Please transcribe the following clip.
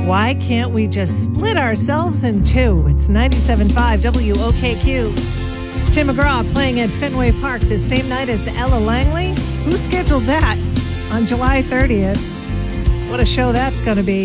Why can't we just split ourselves in two? It's 97.5 WOKQ. Tim McGraw playing at Fenway Park the same night as Ella Langley. Who scheduled that on July 30th? What a show that's going to be.